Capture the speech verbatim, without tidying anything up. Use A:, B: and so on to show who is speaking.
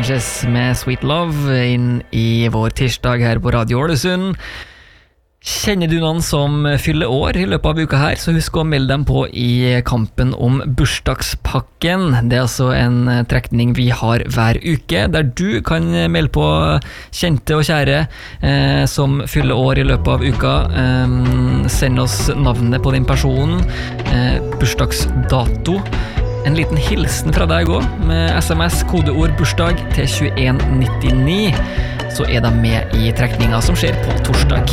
A: Sanchez med Sweet Love inn i vår tirsdag her på Radio Ålesund. Kjenner du noen som fyller år i løpet av uka her, så husk å melde dem på i kampen om bursdagspakken. Det er altså en trekning vi har hver uke, der du kan melde på kjente og kjære eh, som fyller år i løpet av uka. Eh, send oss navnet på din person, eh, bursdagsdato, en liten hilsen fra deg også, med sms, kodeord bursdag til tjueen nittini, så er de med i trekninga som skjer på torsdag.